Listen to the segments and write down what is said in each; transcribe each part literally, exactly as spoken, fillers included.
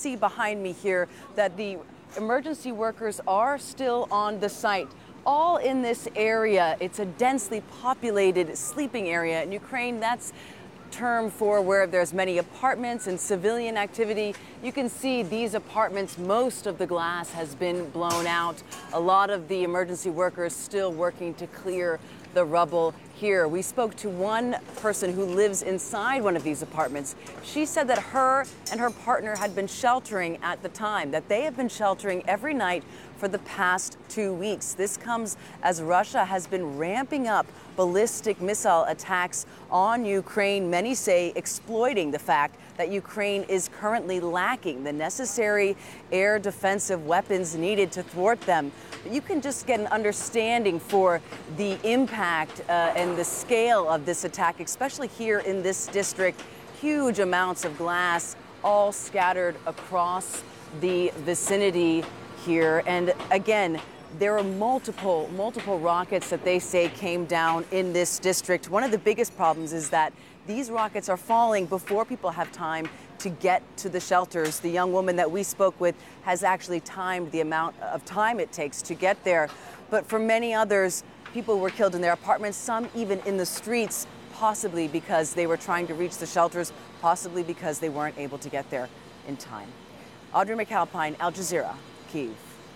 see behind me here that the emergency workers are still on the site, all in this area. It's a densely populated sleeping area in Ukraine. That's term for where there's many apartments and civilian activity. You can see these apartments, most of the glass has been blown out. A lot of the emergency workers still working to clear the rubble here. We spoke to one person who lives inside one of these apartments. She said that her and her partner had been sheltering at the time, that they have been sheltering every night for the past two weeks. This comes as Russia has been ramping up ballistic missile attacks on Ukraine, many say exploiting the fact that Ukraine is currently lacking the necessary air defensive weapons needed to thwart them. But you can just get an understanding for the impact uh, and the scale of this attack, especially here in this district. Huge amounts of glass all scattered across the vicinity here. And again, there are multiple, multiple rockets that they say came down in this district. One of the biggest problems is that these rockets are falling before people have time to get to the shelters. The young woman that we spoke with has actually timed the amount of time it takes to get there. But for many others, people were killed in their apartments, some even in the streets, possibly because they were trying to reach the shelters, possibly because they weren't able to get there in time. Audrey McAlpine, Al Jazeera, Kyiv.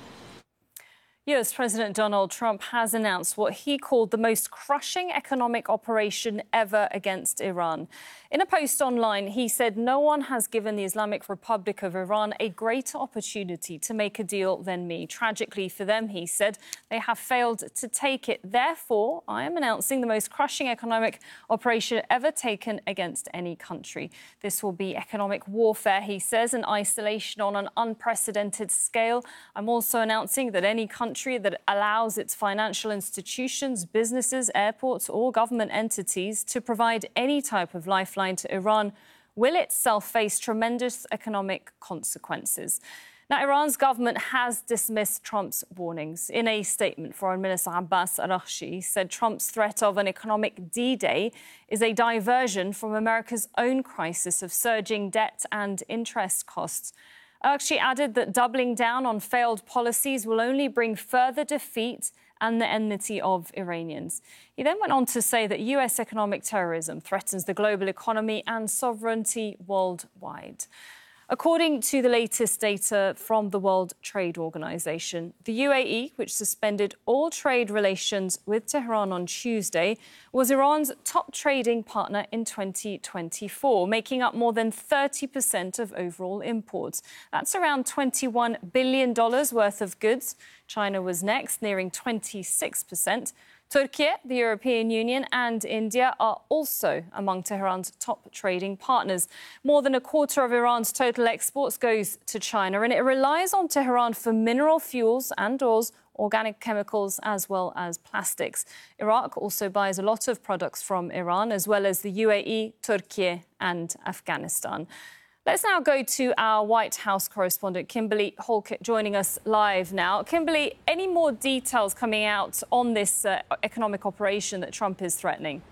U S President Donald Trump has announced what he called the most crushing economic operation ever against Iran. In a post online, he said no one has given the Islamic Republic of Iran a greater opportunity to make a deal than me. Tragically for them, he said, they have failed to take it. Therefore, I am announcing the most crushing economic operation ever taken against any country. This will be economic warfare, he says, and isolation on an unprecedented scale. I'm also announcing that any country that allows its financial institutions, businesses, airports or government entities to provide any type of lifeline to Iran will itself face tremendous economic consequences. Now, Iran's government has dismissed Trump's warnings. In a statement, Foreign Minister Abbas Araghchi said Trump's threat of an economic D-Day is a diversion from America's own crisis of surging debt and interest costs. Araghchi added that doubling down on failed policies will only bring further defeat and the enmity of Iranians. He then went on to say that U S economic terrorism threatens the global economy and sovereignty worldwide. According to the latest data from the World Trade Organization, the U A E, which suspended all trade relations with Tehran on Tuesday, was Iran's top trading partner in twenty twenty-four, making up more than thirty percent of overall imports. That's around twenty-one billion dollars worth of goods. China was next, nearing twenty-six percent. Turkey, the European Union and India are also among Tehran's top trading partners. More than a quarter of Iran's total exports goes to China, and it relies on Tehran for mineral fuels and ores, organic chemicals, as well as plastics. Iraq also buys a lot of products from Iran, as well as the U A E, Turkey and Afghanistan. Let's now go to our White House correspondent, Kimberly Halkett, joining us live now. Kimberly, any more details coming out on this uh, economic operation that Trump is threatening?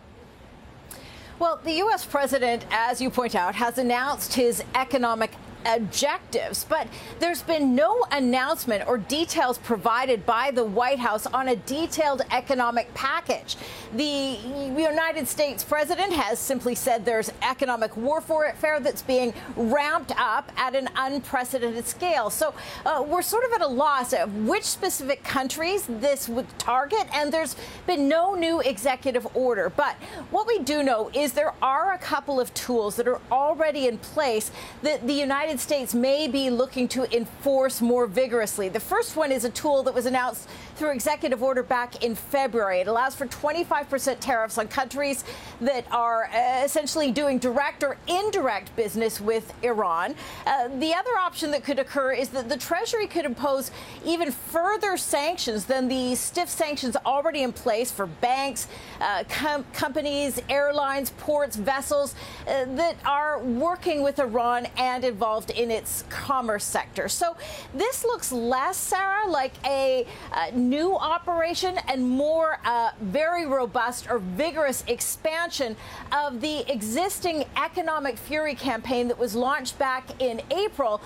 Well, the U S president, as you point out, has announced his economic objectives, but there's been no announcement or details provided by the White House on a detailed economic package. The United States president has simply said there's economic warfare that's being ramped up at an unprecedented scale. So uh, we're sort of at a loss of which specific countries this would target, and there's been no new executive order. But what we do know is there are a couple of tools that are already in place that the United States may be looking to enforce more vigorously. The first one is a tool that was announced through executive order back in February. It allows for twenty-five percent tariffs on countries that are uh, essentially doing direct or indirect business with Iran. Uh, the other option that could occur is that the Treasury could impose even further sanctions than the stiff sanctions already in place for banks, uh, com- companies, airlines, ports, vessels uh, that are working with Iran and involved in its commerce sector. So this looks less, Sarah, like a uh, new operation and more uh, very robust or vigorous expansion of the existing economic fury campaign that was launched back in April